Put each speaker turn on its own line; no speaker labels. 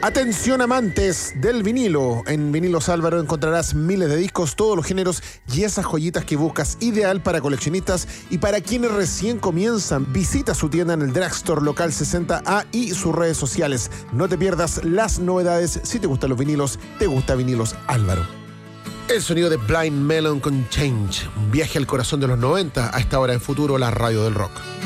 Atención amantes del vinilo. En Vinilos Álvaro encontrarás miles de discos, todos los géneros y esas joyitas que buscas, ideal para coleccionistas y para quienes recién comienzan. Visita su tienda en el Drugstore Local 60A y sus redes sociales. No te pierdas las novedades. Si te gustan los vinilos, te gusta Vinilos Álvaro. El sonido de Blind Melon con Change. Un viaje al corazón de los 90, a esta hora en Futuro, la radio del rock.